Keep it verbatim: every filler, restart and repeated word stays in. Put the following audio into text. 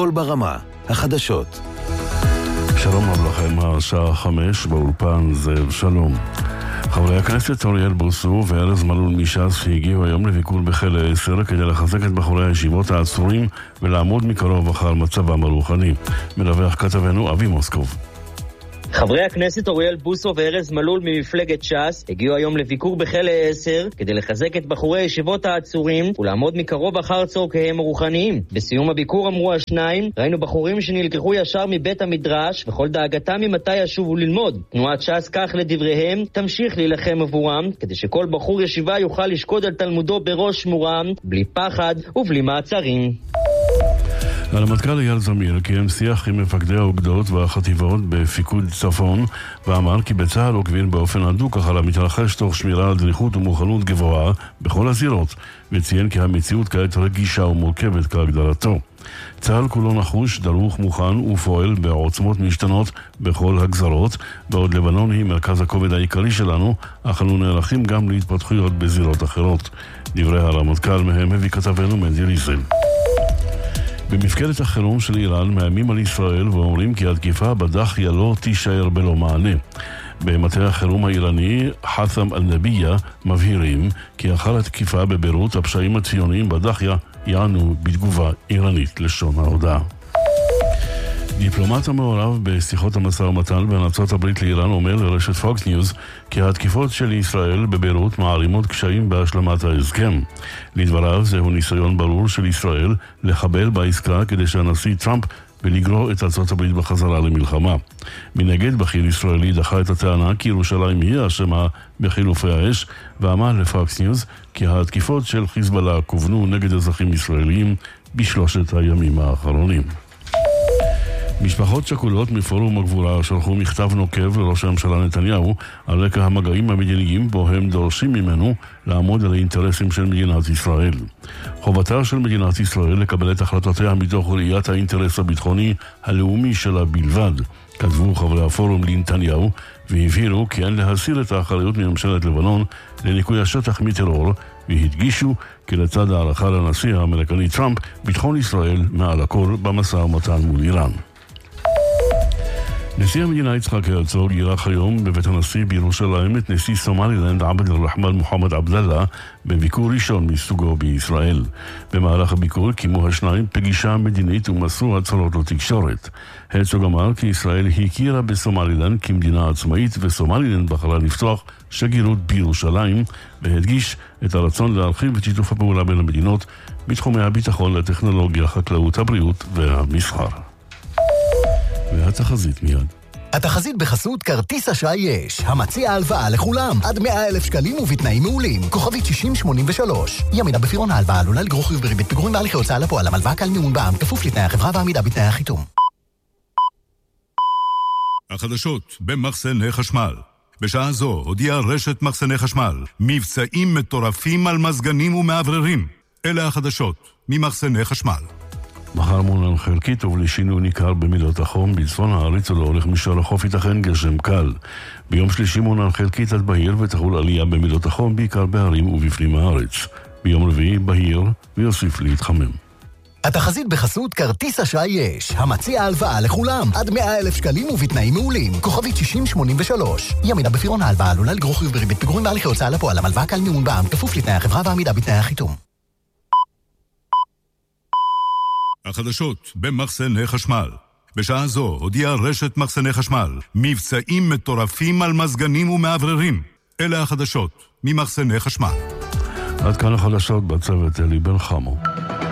קול ברמה, החדשות. שלום רב לכם, השעה חמש באולפן זאב שלום. חברי הכנסת אוריאל בוסו וארז מלול מש"ס הגיעו היום לביקור בכלא עשר כדי לחזק את בחורי הישיבות העצורים ולעמוד מקרוב אחר מצבם הרוחני. מדווח כתבנו אבי מוסקוב. חברי הכנסת אוריאל בוסו וארז מלול ממפלגת ש"ס הגיעו היום לביקור בכלא עשר כדי לחזק את בחורי הישיבות העצורים ולעמוד מקרוב אחר צורכיהם הרוחניים. בסיום הביקור אמרו השניים, ראינו בחורים שנלקחו ישר מבית המדרש וכל דאגתם ממתי ישובו ללמוד. תנועת ש"ס, כך לדבריהם, תמשיך להילחם עבורם כדי שכל בחור ישיבה יוכל לשקוד על תלמודו בראש מורם, בלי פחד ובלי מעצרים. הרמטכ"ל אייל זמיר קיים שיח עם מפקדי האוגדות והחטיבות בפיקוד צפון ואמר כי בצה"ל עוקבים באופן הדוק אחר המתרחש תוך שמירה על דריכות ומוכנות גבוהה בכל הזירות, וציין כי המציאות כעת רגישה ומורכבת כהגדרתו. צה"ל כולו נחוש, דרוך, מוכן ופועל בעוצמות משתנות בכל הגזרות, בעוד לבנון היא מרכז הכובד העיקרי שלנו, אך אנו נערכים גם להתפתחויות בזירות אחרות. דברי הרמטכ"ל מהם הביא כתבנו מנדי ריזל. במפקדת החירום של איראן מאיימים על ישראל ואומרים כי התקיפה בדחיה לא תישאר בלא מענה. במטה החירום האיראני חת'ם אל-נבייה מבהירים כי אחר התקיפה בביירות הפשעים הציוניים בדחיה יענו בתגובה איראנית לשון ההודעה. דיפלומט המעורב בשיחות המשא ומתן בין ארצות הברית לאיראן אומר לרשת פוקס ניוז כי התקיפות של ישראל בביירות מערימות קשיים בהשלמת ההסכם. לדבריו זהו ניסיון ברור של ישראל לחבל בעסקה כדי שהנשיא טראמפ ולגרור את ארצות הברית בחזרה למלחמה. מנגד, בכיר ישראלי דחה את הטענה כי ירושלים היא האשמה בחילופי האש, ואמר לפוקס ניוז כי התקיפות של חיזבאללה כוונו נגד אזרחים ישראלים בשלושת הימים האחרונים. משפחות שכולות מפורום הגבורה שלחו מכתב נוקב לראש הממשלה נתניהו על רקע המגעים המדיניים בו הם דורשים ממנו לעמוד על האינטרסים של מדינת ישראל. חובתה של מדינת ישראל לקבל את החלטותיה מתוך ראיית האינטרס הביטחוני הלאומי שלה בלבד, כתבו חברי הפורום לנתניהו, והבהירו כי אין להסיר את האחריות מממשלת לבנון לניקוי השטח מטרור, והדגישו כי לצד הערכה לנשיא האמריקני טראמפ, ביטחון ישראל מעל הכל במשא ומתן מול איראן. נשיא המדינה יצחק הרצוג אירח היום בבית הנשיא בירושלים את נשיא סומלילנד עבד אל-רחמן מוחמד עבדאללה בביקור ראשון מסוגו בישראל. במהלך הביקור קיימו השניים פגישה מדינית ומסרו הצהרות לתקשורת. הרצוג אמר כי ישראל הכירה בסומלילנד כמדינה עצמאית וסומלילנד בחרה לפתוח שגרירות בירושלים, והדגיש את הרצון להרחיב את שיתוף הפעולה בין המדינות בתחומי הביטחון, הטכנולוגיה, החקלאות, הבריאות והמסחר. והתחזית מיד. התחזית בחסות כרטיס אשראי יש, המציע הלוואה לכולם, עד מאה אלף שקלים ובתנאים מעולים, כוכבית שישים שמונים ושלוש. ימינה בפירעון ההלוואה עלולה לגרור חיוב בריבית פיגורים בהליכי הוצאה לפועל, הלוואה קל מימון בע"מ, כפוף לתנאי החברה ועמידה בתנאי החיתום. החדשות במחסני חשמל. בשעה זו הודיעה רשת מחסני חשמל מבצעים מטורפים על מזגנים ומעבררים. אלה החדשות ממחסני חשמל. מחר מעונן חלקית ובשינוי ניכר במידות החום בצפון הארץ ולאורך מישור החוף ייתכן גשם קל. ביום שלישי מעונן חלקית עד בהיר ותחול עלייה במידות החום בעיקר בערים ובפנים הארץ. ביום רביעי בהיר ויוסיף להתחמם. התחזית בחסות כרטיס אשראי יש, המציע הלוואה לכולם, עד מאה אלף שקלים ובתנאים מעולים, כוכבית שישים שמונים ושלוש. ימינה בפירעון ההלוואה עלולה לגרור חיוב בריבית פיגורים בהליכי הוצאה לפועל, הלוואה קל מימון בע"מ, כפוף לתנאי החברה ועמידה בתנאי החיתום. החדשות במחסני חשמל. בשעה זו הודיעה רשת מחסני חשמל מבצעים מטורפים על מזגנים ומעבררים. אלה החדשות ממחסני חשמל. עד כאן החדשות בצוות אלי בן חמו.